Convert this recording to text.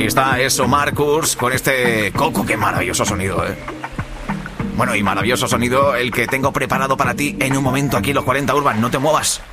está eso, Marcus, con este Coco. Qué maravilloso sonido, ¿eh? Bueno, y maravilloso sonido el que tengo preparado para ti en un momento aquí en los 40 Urban. No te muevas.